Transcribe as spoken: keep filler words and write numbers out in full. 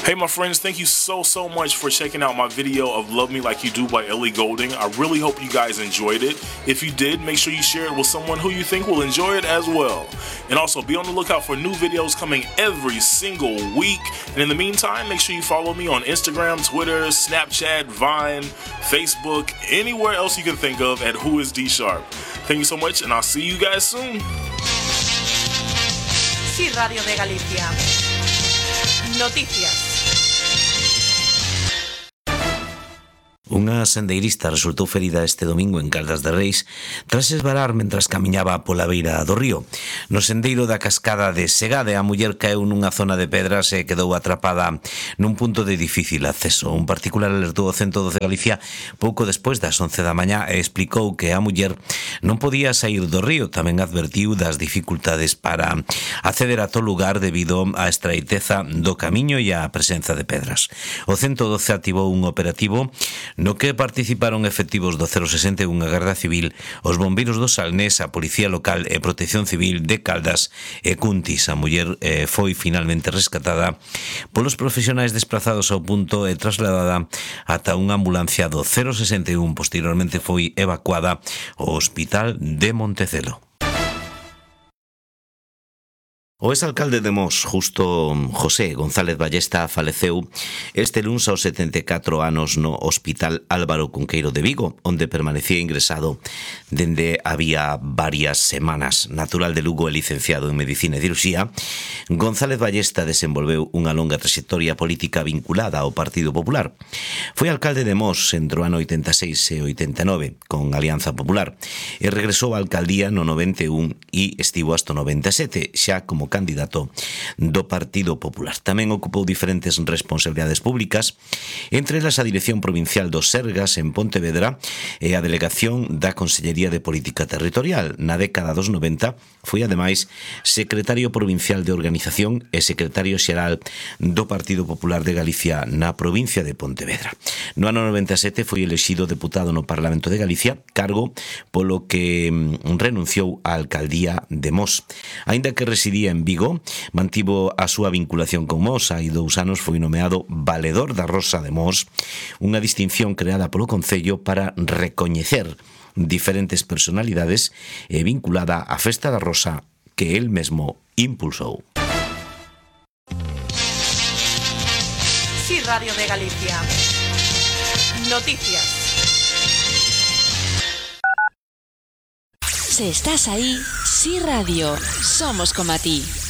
Hey my friends, thank you so so much for checking out my video of Love Me Like You Do by Ellie Goulding. I really hope you guys enjoyed it. If you did, make sure you share it with someone who you think will enjoy it as well. And also be on the lookout for new videos coming every single week. And in the meantime, make sure you follow me on Instagram, Twitter, Snapchat, Vine, Facebook, anywhere else you can think of at Who Is D Sharp. Thank you so much and I'll see you guys soon. Sí, Radio de Galicia. Noticias. Unha sendeirista resultou ferida este domingo en Caldas de Reis tras esvarar mentras camiñaba pola beira do río. No sendeiro da cascada de Segade, a muller caeu nunha zona de pedras e quedou atrapada nun punto de difícil acceso. Un particular alertou o ciento doce Galicia pouco despois das once da mañá e explicou que a muller non podía saír do río. Tamén advertiu das dificultades para acceder a todo lugar debido á estreiteza do camiño e á presenza de pedras. O ciento doce activou un operativo no que participaron efectivos do cero sesenta e un, a Garda Civil, os bombeiros do Salnés, a Policía Local e Protección Civil de Caldas e Cuntis. A muller eh, foi finalmente rescatada polos profesionais desplazados ao punto e trasladada ata unha ambulancia do cero sesenta e un. Posteriormente foi evacuada ao Hospital de Montecelo. O exalcalde de Mos, Justo José González Ballesta, faleceu este luns aos setenta e catro anos no Hospital Álvaro Cunqueiro de Vigo, onde permanecía ingresado dende había varias semanas. Natural de Lugo e licenciado en Medicina e Cirurxía, González Ballesta desenvolveu unha longa trayectoria política vinculada ao Partido Popular. Foi alcalde de Mos entre o ano oitenta e seis e oitenta e nove, con Alianza Popular, e regresou á alcaldía no noventa e un e estivo hasta o noventa e sete, xa como candidato do Partido Popular. Tamén ocupou diferentes responsabilidades públicas, entre elas a Dirección Provincial dos Sergas en Pontevedra e a Delegación da Consellería de Política Territorial. Na década dos noventa foi ademais secretario provincial de Organización e secretario xeral do Partido Popular de Galicia na provincia de Pontevedra. No ano noventa e sete foi elexido deputado no Parlamento de Galicia, cargo polo que renunciou á alcaldía de Mos. Aínda que residía en Vigo, mantivo a súa vinculación con Mos. Hai dous anos foi nomeado Valedor da Rosa de Mos, unha distinción creada polo Concello para recoñecer diferentes personalidades e vinculada á Festa da Rosa que el mesmo impulsou. Sí, Radio de Galicia. Noticias. Si estás ahí, Sí Radio, somos como a ti.